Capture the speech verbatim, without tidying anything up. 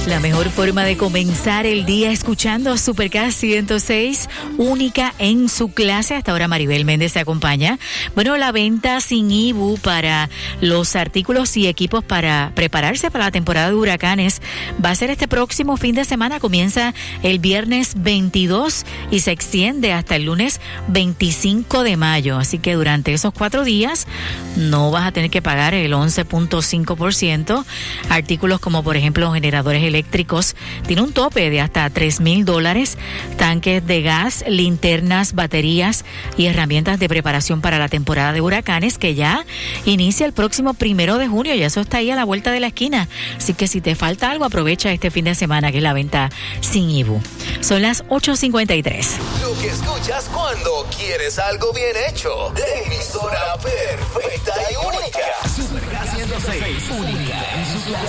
La mejor forma de comenzar el día escuchando Supercast ciento seis, única en su clase. Hasta ahora Maribel Méndez se acompaña. Bueno, la venta sin I B U para los artículos y equipos para prepararse para la temporada de huracanes va a ser este próximo fin de semana. Comienza el viernes veintidós y se extiende hasta el lunes veinticinco de mayo. Así que durante esos cuatro días no vas a tener que pagar el once punto cinco por ciento. Artículos como por ejemplo generadores eléctricos tiene un tope de hasta tres mil dólares, tanques de gas, linternas, baterías y herramientas de preparación para la temporada de huracanes que ya inicia el próximo primero de junio y eso está ahí a la vuelta de la esquina. Así que si te falta algo, aprovecha este fin de semana que es la venta sin I B U. Son las ocho cincuenta y tres. Lo que escuchas cuando quieres algo bien hecho. De emisora perfecta y única. Supercast ciento seis, única en